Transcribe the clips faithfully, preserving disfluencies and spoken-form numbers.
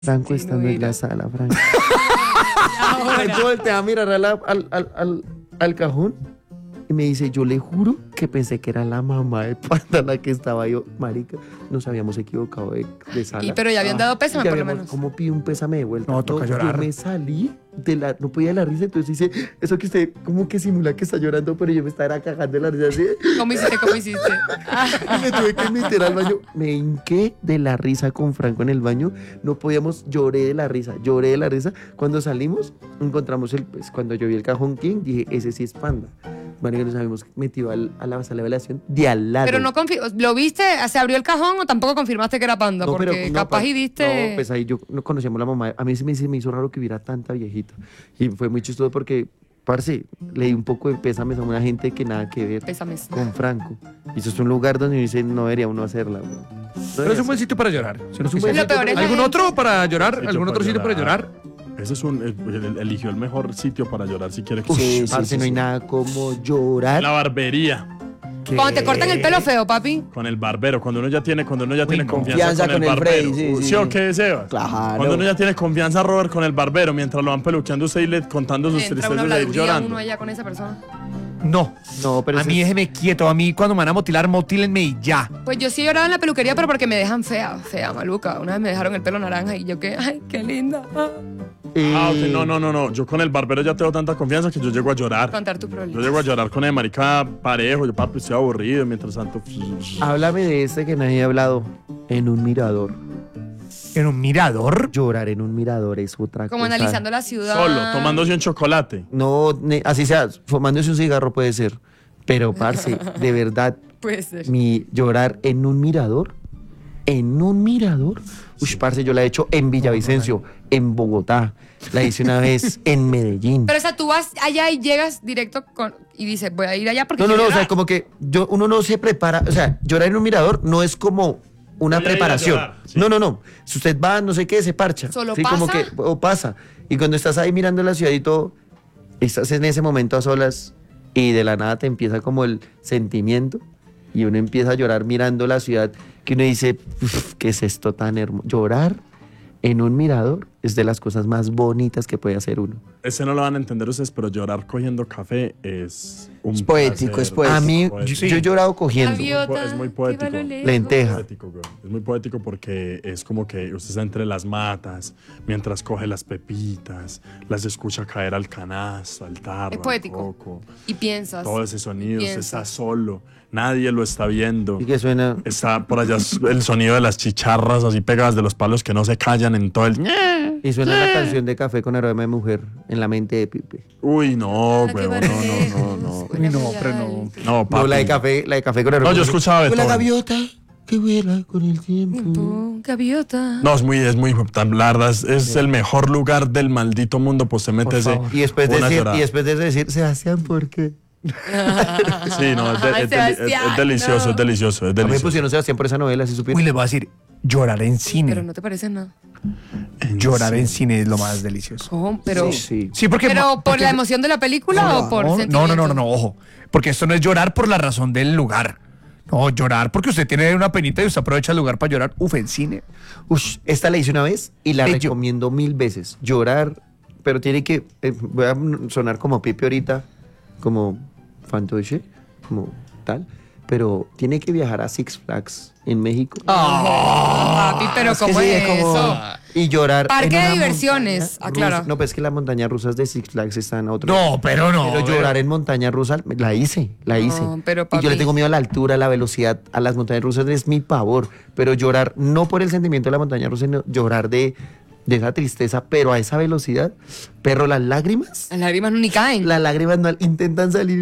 Franco Sí, estando no en la era. sala, Franco. Ahora. Yo volteé a mirar a la- al, al, al, al cajón y me dice, yo le juro que pensé que era la mamá de Panda la que estaba yo. Marica, nos habíamos equivocado de, de sala. Y, pero ya habían dado pésame, Ya por lo habíamos- menos. ¿Cómo pido un pésame de vuelta? No, toca llorar. Yo me salí de la... No podía de la risa, entonces dice, eso que usted como que simula que está llorando, pero yo me estaba cagando de la risa así. ¿Cómo hiciste? ¿Cómo hiciste? Y me tuve que meter al baño. Me hinqué de la risa con Franco en el baño. No podíamos, lloré de la risa, lloré de la risa. Cuando salimos, encontramos el, pues cuando yo vi el cajón King, dije, ese sí es Panda. Bueno, que nos habíamos metido al- a la sala de velación de al lado. Pero no confi- ¿lo viste? ¿Se abrió el cajón o tampoco confirmaste que era Panda? No, Porque pero no, capaz pa- y viste... No, pues ahí yo no conocíamos a la mamá. A mí se me, se me hizo raro que hubiera tanta viejita. Y fue muy chistoso porque, parce, le di un poco de pésames a una gente que nada que ver Pésames. con Franco. Y eso es un lugar donde dice, no debería uno hacerla. güey. No Pero debería es un buen ser. sitio para llorar. si uno Es un buen quisiera. Lo peor es la ¿Algún gente- otro para llorar? Sitio ¿Algún para otro sitio para llorar? Ese es un. el- eligió el mejor sitio para llorar si quiere que Uf, sí, parce, sí, no hay sí. nada como llorar. La barbería. Cuando te cortan el pelo feo, papi. Con el barbero, cuando uno ya tiene, cuando uno ya tiene no. confianza, Confianza con, con el el barbero. Freddy, sí, ¿Sí, sí. o qué, Sebas? Claro. Cuando uno ya tiene confianza, Robert, con el barbero, mientras lo van peluqueando usted y le contando sus Entra una tristezas de ir habladuría llorando. uno allá con esa persona. No. No, pero A ese mí es- déjeme quieto. A mí cuando me van a motilar, motílenme y ya. Pues yo sí lloraba en la peluquería, pero porque me dejan fea, fea, maluca. Una vez me dejaron el pelo naranja y yo que, ay, qué linda. Ah, Eh, Ah, ok, no, no, no, no. Yo con el barbero ya tengo tanta confianza que yo llego a llorar. contar tu Yo problema. llego a llorar con el marica parejo. Yo, papi, estoy aburrido. Mientras tanto. Háblame de este que nadie ha hablado. En un mirador. En un mirador. Llorar en un mirador es otra Como cosa. analizando la ciudad. Solo, tomándose un chocolate. No, ne- así sea, fumándose un cigarro puede ser. Pero, parce, de verdad, Puede ser. mi llorar en un mirador, en un mirador. Uy, parce, yo la he hecho en Villavicencio, en Bogotá, la hice una vez en Medellín. Pero, o sea, tú vas allá y llegas directo con, y dices, voy a ir allá porque No, no, quiero no, o sea, llorar. como que yo, uno no se prepara, o sea, llorar en un mirador no es como una Voy a ir a preparación. llorar, sí. No, no, no. Si usted va, no sé qué, se parcha. ¿Solo sí, como pasa? que, o pasa. Y cuando estás ahí mirando la ciudad y todo, estás en ese momento a solas y de la nada te empieza como el sentimiento y uno empieza a llorar mirando la ciudad que uno dice, "Uf, ¿qué es esto tan hermoso?" Llorar en un mirador es de las cosas más bonitas que puede hacer uno. Ese no lo van a entender ustedes, pero llorar cogiendo café es un Es poético, placer. es poético. A mí, poético. yo, yo he llorado cogiendo. Gaviota, Es muy que poético. va a lo lejos. Lenteja. Poético, güey. Es muy poético porque es como que usted está entre las matas, mientras coge las pepitas, las escucha caer al canasto, al tarro, Es al poético. coco, Y piensas. todo ese sonido, usted Piensa. está solo, nadie lo está viendo. Y que suena... Está por allá el sonido de las chicharras así pegadas de los palos que no se callan en todo el... Y suena la canción de Café con aroma de mujer en la mente de Pipe. Uy, no, Ah, qué güey, no, barullo. no, no, no. Suena Uy, no, muy pero no. alto. No, papi. No, la de Café, la de Café con aroma No, de yo mujer. escuchaba Fue la Beethoven. gaviota que vuela con el tiempo. Oh, gaviota. No, es muy, es muy, tan larga, es, es el mejor lugar del maldito mundo, pues se mete ese. Y después, de una decir, llorada. y después de decir, Sebastián, ¿por qué? Sí, no, es, de- Ay, es deli- es- Sebastián, es delicioso, no. es delicioso, es A mí me delicioso. pusieron Sebastián por esa novela, ¿sí supieron? Uy, les voy a decir, llorar en cine. Pero no te parece nada. Llorar en cine es lo más delicioso. Oh, pero, Sí. Sí, porque... pero por porque- la emoción de la película no, o por no, sentimiento. no, no, no, no, ojo. Porque esto no es llorar por la razón del lugar. No, llorar porque usted tiene una penita y usted aprovecha el lugar para llorar. Uf, en cine. Ush, esta la hice una vez y la Bello. recomiendo mil veces. Llorar, pero tiene que... eh, voy a sonar como Pipe ahorita, como fantoche, como tal, pero tiene que viajar a Six Flags en México. Ah, papi, pero Es que ¿cómo sí, es es como- eso? Y llorar. Parque en de una diversiones, montaña aclara. rusa. No, pues es que las montañas rusas de Six Flags están a otro. No, pero no. Pero llorar en montaña rusa, la hice, la No, hice. pero, y yo le papi. tengo miedo a la altura, a la velocidad, a las montañas rusas es mi pavor. Pero llorar, no por el sentimiento de la montaña rusa, sino llorar de, de esa tristeza, pero a esa velocidad. Pero las lágrimas, Las lágrimas ni caen. las lágrimas no intentan salir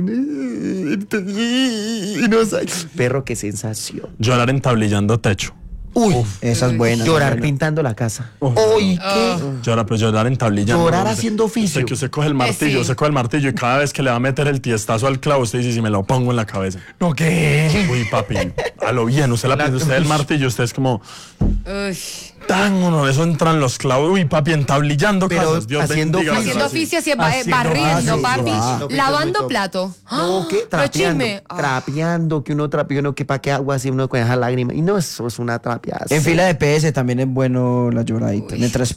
y no salen. Perro, qué sensación. Llorar entablillando techo. Uy, Esa es buena. llorar buena. pintando la casa. Uf. Uy, qué. Llorar, pero llorar entablillando. Llorar Usted- haciendo oficio. Usted, que usted coge el martillo, sí. usted coge el martillo y cada vez que le va a meter el tiestazo al clavo, usted dice, si me lo pongo en la cabeza. No, ¿qué? Uy, papi, a lo bien, usted, la, La- usted el martillo, usted es como, Uy. tan uno, eso entran los clavos. Uy, papi, entablillando Pero casas. Dios haciendo bendiga las Haciendo casas. oficio, así, ba- Haciendo- barriendo, ah, papi. sí, ah. Lavando plato. No, ¿qué? Pero Trapeando. chisme. Ah. Trapeando, que uno trapea, uno que pa' qué agua así, uno con esa lágrima. Y no, eso es una trapeada. En fila de P S también es bueno la lloradita. Mientras